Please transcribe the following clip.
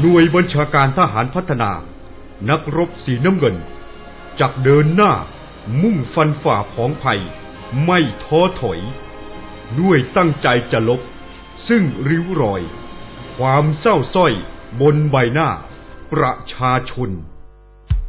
หน่วยบัญชาการทหารพัฒนานักรบสีน้ำเงินจักเดินหน้ามุ่งฟันฝ่าผองภัยไม่ท้อถอยด้วยตั้งใจจะลบซึ่งริ้วรอยความเศร้าส้อยบนใบหน้าประชาชน